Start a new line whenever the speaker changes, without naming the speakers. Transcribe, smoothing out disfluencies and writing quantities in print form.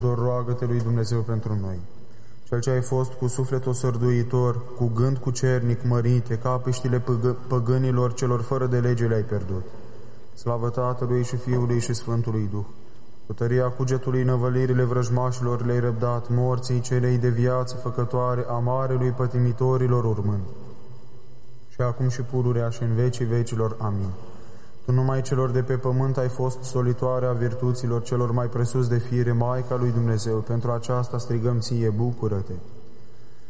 roagă-te lui Dumnezeu pentru noi. Cel ce ai fost cu suflet osărduitor, cu gând cucernic mărite, ca peștile păgânilor celor fără de lege le-ai pierdut. Slavă Tatălui și Fiului și Sfântului Duh. Cu tăria cugetului năvălirile vrăjmașilor le-ai răbdat, morții celei de viață făcătoare, a marelui pătimitorilor urmând. Și acum și pururea și în vecii vecilor. Amin. Tu numai celor de pe pământ ai fost solitoarea virtuților celor mai presus de fire, Maica lui Dumnezeu. Pentru aceasta strigăm ție, bucură-te!